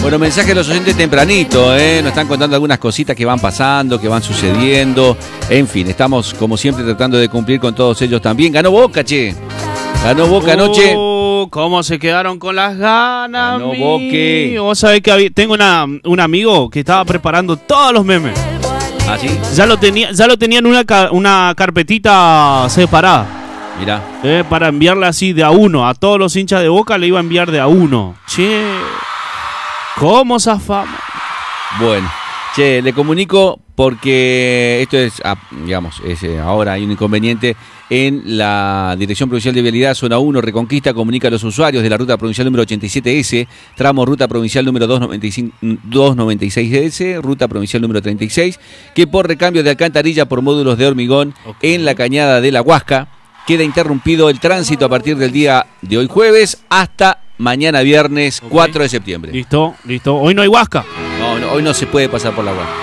Bueno, mensaje de los oyentes tempranito, nos están contando algunas cositas que van pasando, que van sucediendo. En fin, estamos como siempre tratando de cumplir con todos ellos también. Ganó Boca, che. Ganó Boca anoche. ¿Cómo se quedaron con las ganas? Ganó Boca. Vos sabés que tengo un amigo que estaba preparando todos los memes. ¿Ah, sí? Ya lo tenía en una carpetita separada. Mirá. Para enviarle así de a uno. A todos los hinchas de Boca le iba a enviar de a uno. Che, ¿cómo zafamos? Bueno, che, le comunico porque esto es, digamos, ahora hay un inconveniente en la Dirección Provincial de Vialidad, Zona 1, Reconquista, comunica a los usuarios de la ruta provincial número 87S, tramo ruta provincial número 296S, ruta provincial número 36, que por recambio de alcantarilla por módulos de hormigón en la cañada de la Huasca, queda interrumpido el tránsito a partir del día de hoy jueves hasta mañana viernes 4 de septiembre. Listo. Hoy no hay Huasca. No, hoy no se puede pasar por la Huasca.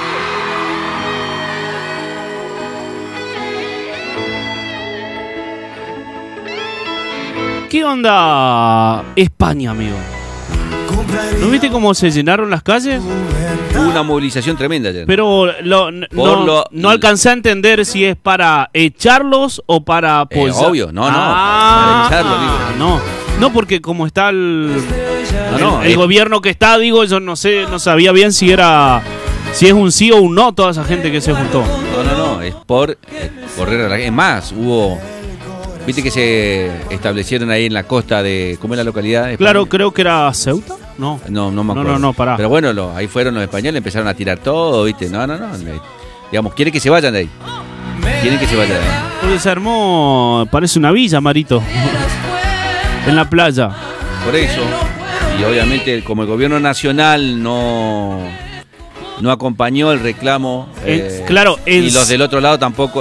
¿Qué onda España, amigo? ¿No viste cómo se llenaron las calles? Hubo una movilización tremenda ayer. Pero no alcancé a entender si es para echarlos o para apoyar. Obvio, para echarlos, digo. No, porque como está el gobierno que está, digo, yo no sabía bien si es un sí o un no toda esa gente que se juntó. No, es por correr a la... Es más, viste que se establecieron ahí en la costa de... ¿Cómo es la localidad? Claro, creo que era Ceuta. No me acuerdo. No, pará. Pero bueno, ahí fueron los españoles, empezaron a tirar todo, ¿viste? No. Digamos, quieren que se vayan de ahí. Porque se armó, parece una villa, Marito. En la playa. Por eso. Y obviamente, como el gobierno nacional no acompañó el reclamo. Claro. Y los del otro lado tampoco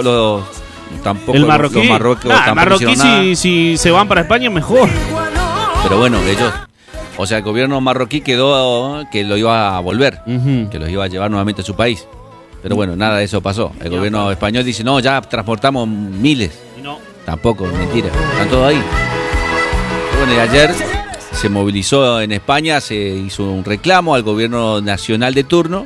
el marroquí. El marroquí si se van para España mejor. Pero bueno, ellos, o sea, el gobierno marroquí quedó que lo iba a volver, que los iba a llevar nuevamente a su país. Pero bueno, nada de eso pasó. El gobierno español dice, no, ya transportamos miles. No. Tampoco, mentira. Están todos ahí. Bueno, y ayer se movilizó en España, se hizo un reclamo al gobierno nacional de turno.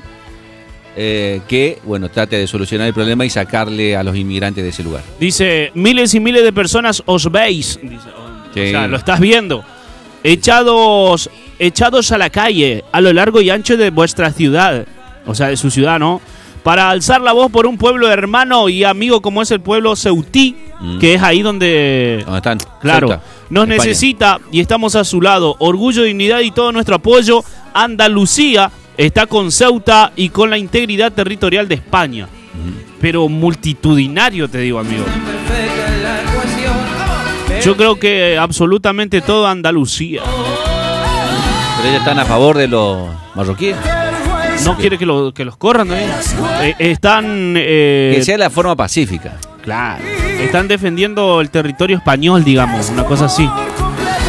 Que, bueno, trate de solucionar el problema y sacarle a los inmigrantes de ese lugar. Dice, miles y miles de personas os veis. Dice, sí. O sea, lo estás viendo. Echados a la calle, a lo largo y ancho de vuestra ciudad. O sea, de su ciudad, ¿no? Para alzar la voz por un pueblo hermano y amigo como es el pueblo ceutí, que es ahí donde están. Claro, Ceuta, nos España. Necesita y estamos a su lado. Orgullo, dignidad y todo nuestro apoyo. Andalucía está con Ceuta y con la integridad territorial de España. Pero multitudinario, te digo, amigo. Yo creo que absolutamente todo Andalucía. Pero ellos están a favor de los marroquíes. No quiere que los corran de ahí. Están... que sea de la forma pacífica. Claro. Están defendiendo el territorio español, digamos, una cosa así.